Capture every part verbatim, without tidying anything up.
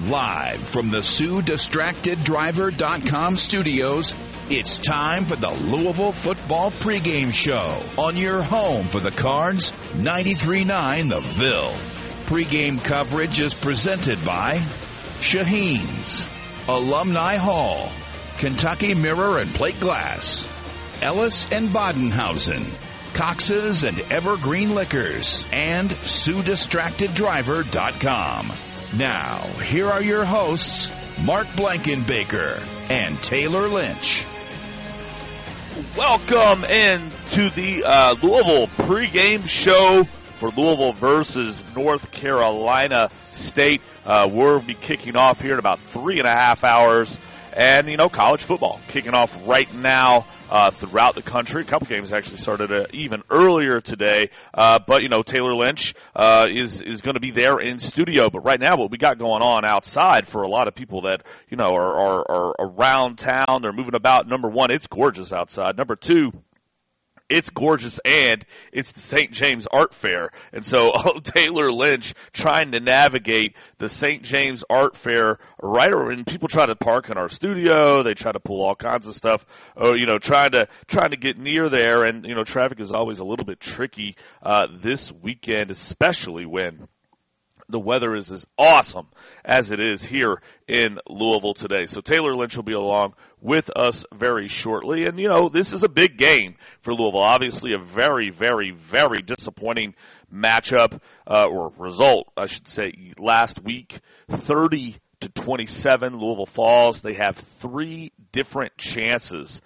Live from the Sue Distracted Driver dot com studios, it's time for the Louisville Football Pregame Show on your home for the Cards, ninety-three point nine The Ville. Pregame coverage is presented by Shaheen's, Alumni Hall, Kentucky Mirror and Plate Glass, Ellis and Bodenhausen, Cox's and Evergreen Liquors, and Sue Distracted Driver dot com. Now, here are your hosts, Mark Blankenbaker and Taylor Lynch. Welcome in to the uh, Louisville pregame show for Louisville versus North Carolina State. Uh, we'll be kicking off here in about three and a half hours. And, you know, college football kicking off right now uh, throughout the country. A couple games actually started uh, even earlier today. Uh, but, you know, Taylor Lynch uh, is, is going to be there in studio. But right now what we got going on outside for a lot of people that, you know, are, are, are around town, they're moving about. Number one, it's gorgeous outside. Number two, it's gorgeous, and it's the Saint James Art Fair. And so oh, Taylor Lynch trying to navigate the Saint James Art Fair right over, and people try to park in our studio. They try to pull all kinds of stuff, or, you know, trying to trying to get near there. And, you know, traffic is always a little bit tricky uh, this weekend, especially when the weather is as awesome as it is here in Louisville today. So Taylor Lynch will be along with us very shortly. And, you know, this is a big game for Louisville. Obviously a very, very, very disappointing matchup, uh, or result, I should say, last week. thirty to twenty-seven, Louisville falls. They have three different chances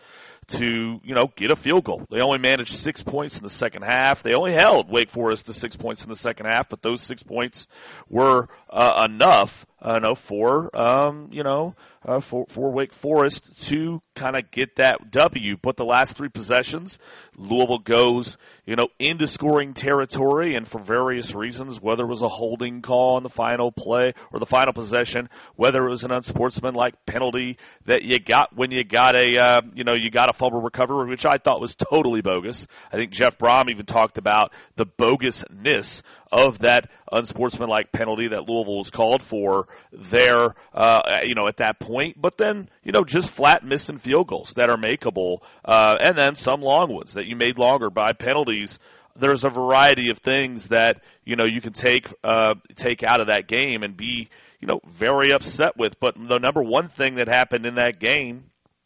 to, you know, get a field goal. They only managed six points in the second half. They only held Wake Forest to six points in the second half, but those six points were uh, enough, uh, no, for, um, you know, uh, for, for Wake Forest to kind of get that W. But the last three possessions, Louisville goes, you know, into scoring territory, and for various reasons, whether it was a holding call on the final play or the final possession, whether it was an unsportsmanlike penalty that you got when you got a, uh, you know, you got a fumble recovery, which I thought was totally bogus. I think Jeff Brom even talked about the bogusness of that unsportsmanlike penalty that Louisville was called for there, uh, you know, at that point. But then, you know, just flat missing field goals that are makeable, uh, and then some long ones that you made longer by penalties. There's a variety of things that, you know, you can take uh, take out of that game and be, you know, very upset with. But the number one thing that happened in that game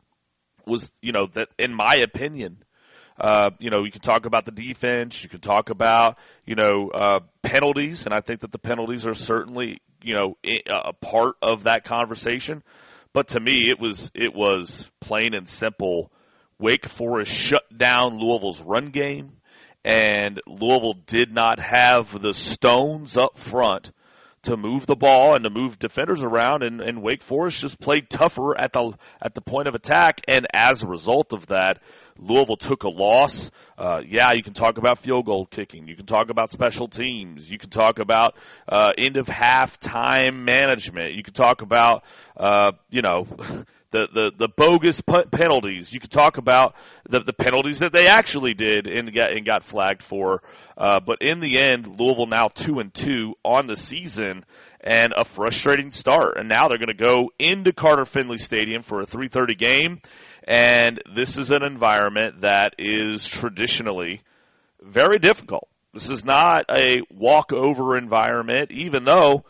was, you know, that in my opinion, Uh, you know, you can talk about the defense. You can talk about, you know, uh, penalties, and I think that the penalties are certainly, you know, a part of that conversation. But to me, it was it was plain and simple. Wake Forest shut down Louisville's run game, and Louisville did not have the stones up front to move the ball and to move defenders around, and, and Wake Forest just played tougher at the at the point of attack, and as a result of that, Louisville took a loss. Uh, yeah, you can talk about field goal kicking. You can talk about special teams. You can talk about uh, end of halftime management. You can talk about, uh, you know, the, the, the bogus p- penalties. You can talk about the, the penalties that they actually did and got, and got flagged for. Uh, but in the end, Louisville now two and two on the season, and a frustrating start. And now they're going to go into Carter Finley Stadium for a three thirty game. And this is an environment that is traditionally very difficult. This is not a walkover environment, even though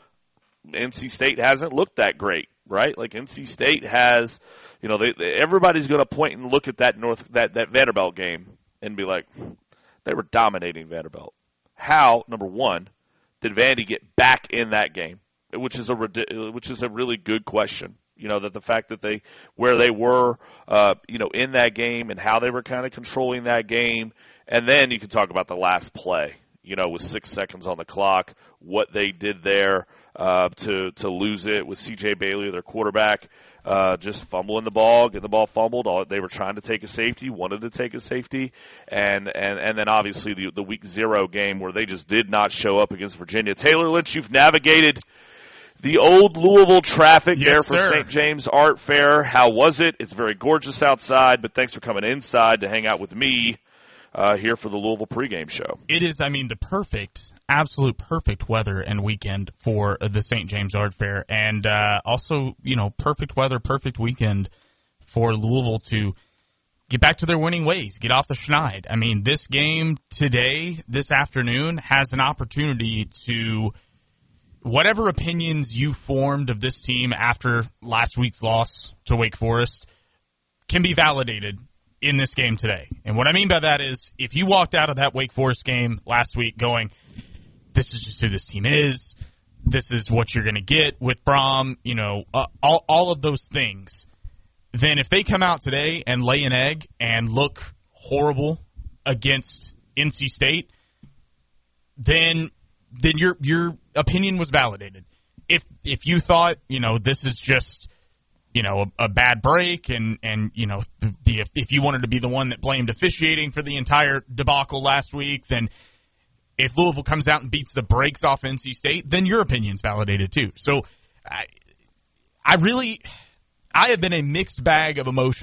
N C State hasn't looked that great, right? Like N C State has, you know, they, they, everybody's going to point and look at that North that, that Vanderbilt game and be like, they were dominating Vanderbilt. How, number one, did Vandy get back in that game? Which is a which is a really good question. You know, that the fact that they, where they were, uh, you know, in that game and how they were kind of controlling that game. And then you can talk about the last play, you know, with six seconds on the clock, what they did there uh, to, to lose it with C J Bailey, their quarterback, uh, just fumbling the ball, getting the ball fumbled. All, they were trying to take a safety, wanted to take a safety. And, and, and then obviously the, the week zero game where they just did not show up against Virginia. Taylor Lynch, you've navigated the old Louisville traffic yes, there for sir. Saint James Art Fair. How was it? It's very gorgeous outside, but thanks for coming inside to hang out with me uh, here for the Louisville pregame show. It is, I mean, the perfect, absolute perfect weather and weekend for the Saint James Art Fair. And uh, also, you know, perfect weather, perfect weekend for Louisville to get back to their winning ways, get off the schneid. I mean, this game today, this afternoon, has an opportunity to, whatever opinions you formed of this team after last week's loss to Wake Forest can be validated in this game today. And what I mean by that is, if you walked out of that Wake Forest game last week going, this is just who this team is, this is what you're going to get with Brom, you know, uh, all, all of those things, then if they come out today and lay an egg and look horrible against N C State, then then your your opinion was validated. If if you thought, you know, this is just, you know, a, a bad break, and, and you know, the, the if, if you wanted to be the one that blamed officiating for the entire debacle last week, then if Louisville comes out and beats the brakes off N C State, then your opinion's validated too. So I, I really, I have been a mixed bag of emotions